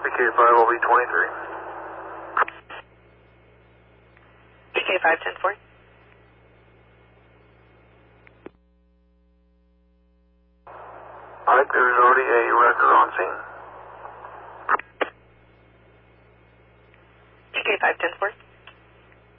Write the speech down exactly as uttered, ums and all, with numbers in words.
P K five will be twenty-three. P K five ten four. Alright, there's already a record on scene. P K five ten four.